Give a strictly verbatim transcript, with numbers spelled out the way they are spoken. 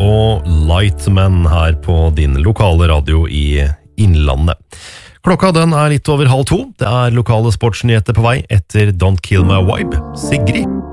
og Lightman her på din lokale radio i Innlandet. Klokka den er litt over halv to. Det er lokale sportsnyheter på vei etter Don't Kill My Vibe. Sigrid.